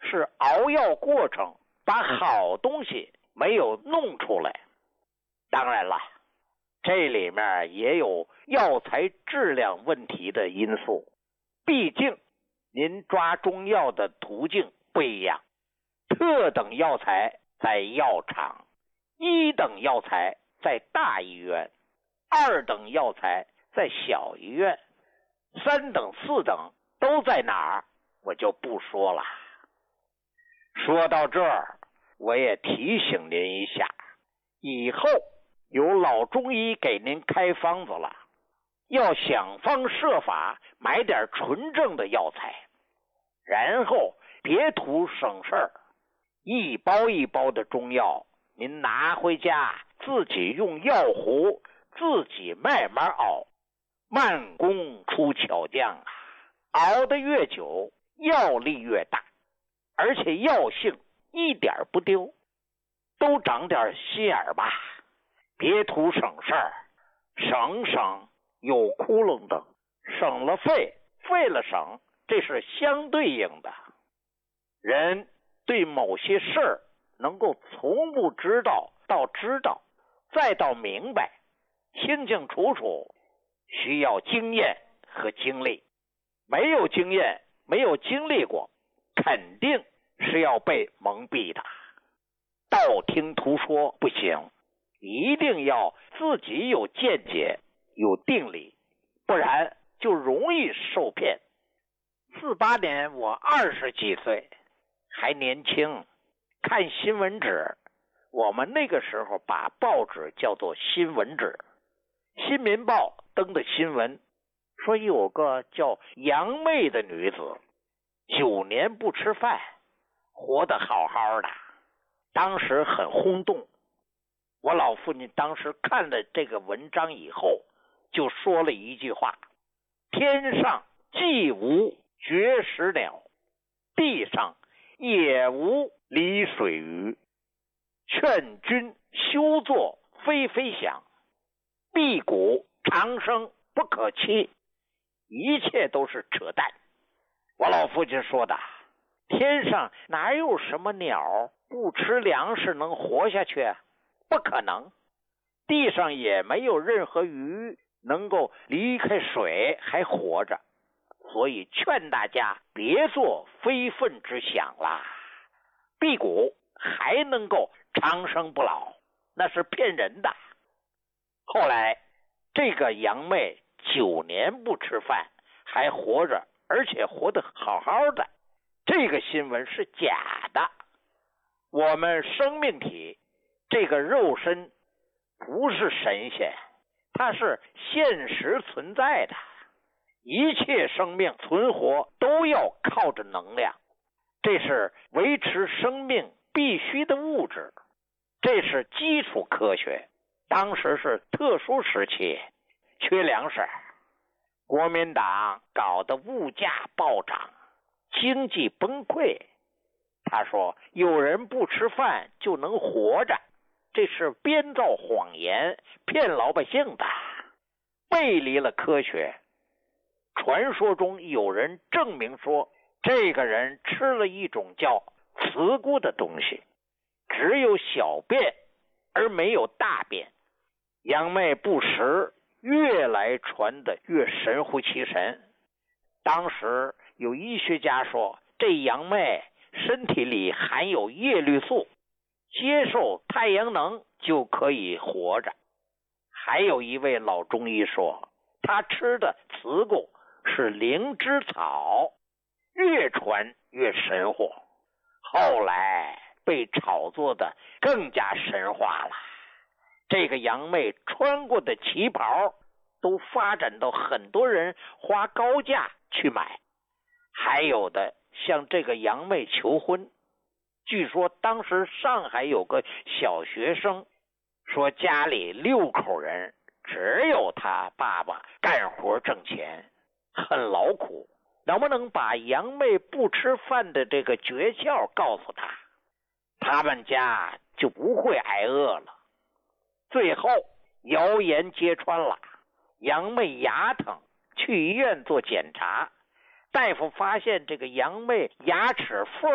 是熬药过程把好东西没有弄出来。当然了，这里面也有药材质量问题的因素，毕竟您抓中药的途径不一样，特等药材在药厂，一等药材在大医院，二等药材在小医院，三等四等都在哪儿我就不说了。说到这儿，我也提醒您一下，以后有老中医给您开方子了，要想方设法买点纯正的药材，然后别图省事儿，一包一包的中药您拿回家自己用药壶自己慢慢熬，慢工出巧匠啊，熬得越久药力越大，而且药性一点不丢。都长点心眼吧，别图省事儿，省有窟窿的，省了费，费了省，这是相对应的。人对某些事儿能够从不知道到知道，再到明白，清清楚楚，需要经验和经历。没有经验，没有经历过，肯定是要被蒙蔽的。道听途说不行，一定要自己有见解，有定力，不然就容易受骗。48年我20几岁，还年轻，看新闻纸，我们那个时候把报纸叫做新闻纸。新民报登的新闻说有个叫杨妹的女子9年不吃饭，活得好好的，当时很轰动。我老父亲当时看了这个文章以后，就说了一句话：天上既无绝食鸟，地上也无离水鱼，劝君休作非非想，辟谷长生不可期。一切都是扯淡。我老父亲说的，天上哪有什么鸟不吃粮食能活下去？不可能。地上也没有任何鱼能够离开水还活着，所以劝大家别做非分之想啦。辟谷还能够长生不老，那是骗人的。后来这个杨妹9年不吃饭还活着，而且活得好好的，这个新闻是假的。我们生命体这个肉身不是神仙，它是现实存在的，一切生命存活都要靠着能量，这是维持生命必须的物质，这是基础科学。当时是特殊时期，缺粮食，国民党搞得物价暴涨，经济崩溃。他说有人不吃饭就能活着，这是编造谎言骗老百姓的，背离了科学。传说中有人证明说，这个人吃了一种叫慈菇的东西，只有小便而没有大便。杨妹不食，越来传得越神乎其神。当时有医学家说，这杨妹身体里含有叶绿素，接受太阳能就可以活着。还有一位老中医说，他吃的慈菇是灵芝草，越传越神乎。后来被炒作的更加神话了。这个杨妹穿过的旗袍都发展到很多人花高价去买，还有的向这个杨妹求婚。据说当时上海有个小学生说，家里6口人，只有他爸爸干活挣钱，很劳苦，能不能把杨妹不吃饭的这个诀窍告诉他，他们家就不会挨饿了。最后谣言揭穿了，杨妹牙疼，去医院做检查，大夫发现这个杨妹牙齿缝